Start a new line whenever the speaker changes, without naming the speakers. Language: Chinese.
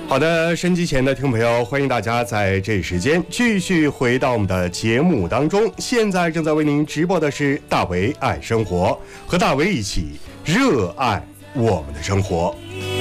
好的，收音机前的听众朋友，欢迎大家在这时间继续回到我们的节目当中。现在正在为您直播的是大为爱生活，和大为一起热爱我们的生活。